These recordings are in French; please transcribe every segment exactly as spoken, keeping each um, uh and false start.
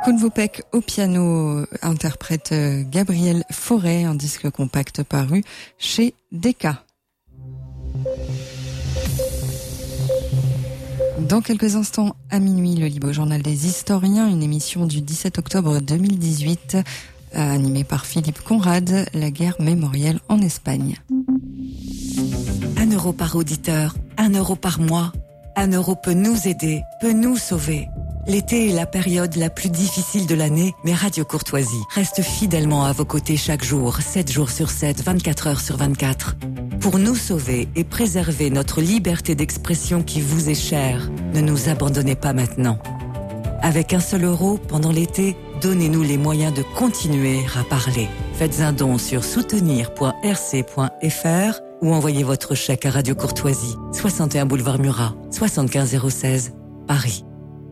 Koen Voepek au piano interprète Gabriel Fauré, un disque compact paru chez Decca. Dans quelques instants, à minuit, le Libre Journal des Historiens, une émission du dix-sept octobre deux mille dix-huit, animée par Philippe Conrad, la guerre mémorielle en Espagne. Un euro par auditeur, un euro par mois. Un euro peut nous aider, peut nous sauver. L'été est la période la plus difficile de l'année, mais Radio Courtoisie reste fidèlement à vos côtés chaque jour, sept jours sur sept, vingt-quatre heures sur vingt-quatre. Pour nous sauver et préserver notre liberté d'expression qui vous est chère, ne nous abandonnez pas maintenant. Avec un seul euro, pendant l'été, donnez-nous les moyens de continuer à parler. Faites un don sur soutenir point r c point f r ou envoyez votre chèque à Radio Courtoisie, soixante et un boulevard Murat, soixante-quinze zéro seize, Paris.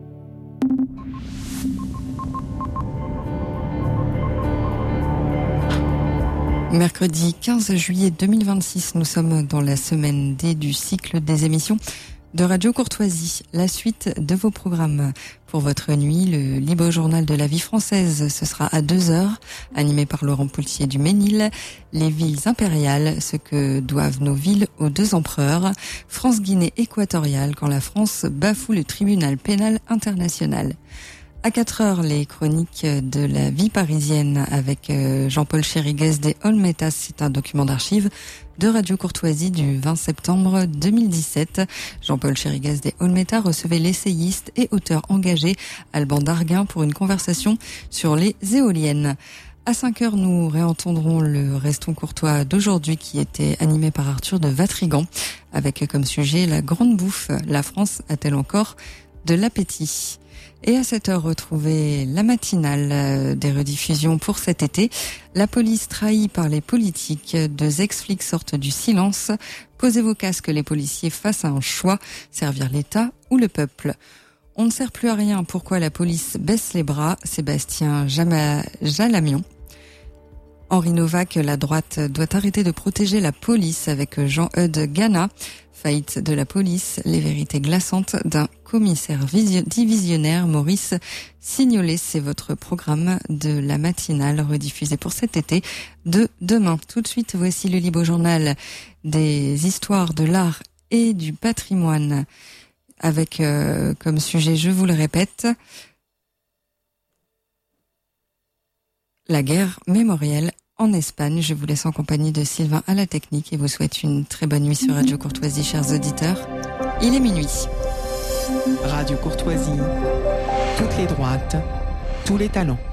Mercredi quinze juillet deux mille vingt-six, nous sommes dans la semaine D du cycle des émissions de Radio Courtoisie. La suite de vos programmes pour votre nuit, le Libre Journal de la vie française, ce sera à deux heures, animé par Laurent Poultier du Ménil. Les villes impériales, ce que doivent nos villes aux deux empereurs. France-Guinée équatoriale, quand la France bafoue le tribunal pénal international. À quatre heures, les chroniques de la vie parisienne avec Jean-Paul Chériguez des Olmetas. C'est un document d'archives de Radio Courtoisie du vingt septembre deux mille dix-sept. Jean-Paul Chériguez des Olmetas recevait l'essayiste et auteur engagé Alban Darguin pour une conversation sur les éoliennes. À cinq heures, nous réentendrons le Restons Courtois d'aujourd'hui qui était animé par Arthur de Vatrigan avec comme sujet la grande bouffe. La France a-t-elle encore de l'appétit ? Et à cette heure, retrouvez la matinale des rediffusions pour cet été. La police trahie par les politiques. Deux ex-flics sortent du silence. Posez vos casques, les policiers face à un choix. Servir l'État ou le peuple. On ne sert plus à rien. Pourquoi la police baisse les bras? Sébastien Jama- Jalamion. Henri Novak, la droite doit arrêter de protéger la police avec Jean-Eudes Gana. Faillite de la police, les vérités glaçantes d'un commissaire visio- divisionnaire, Maurice Signolet. C'est votre programme de la matinale rediffusé pour cet été de demain. Tout de suite, voici le Libre Journal des histoires de l'art et du patrimoine avec euh, comme sujet, je vous le répète, la guerre mémorielle en Espagne. Je vous laisse en compagnie de Sylvain à la technique et vous souhaite une très bonne nuit sur Radio Courtoisie, chers auditeurs. Il est minuit. Radio Courtoisie, toutes les droites, tous les talents.